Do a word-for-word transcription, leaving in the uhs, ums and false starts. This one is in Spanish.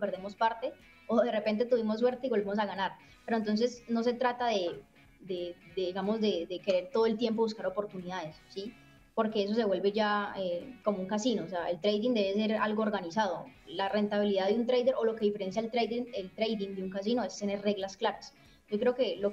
perdemos parte, o de repente tuvimos suerte y volvemos a ganar. Pero entonces no se trata de, de, de digamos, de, de, querer todo el tiempo buscar oportunidades, ¿sí? Porque eso se vuelve ya eh, como un casino, o sea, el trading debe ser algo organizado. La rentabilidad de un trader o lo que diferencia el trading, el trading de un casino es tener reglas claras. Yo creo que lo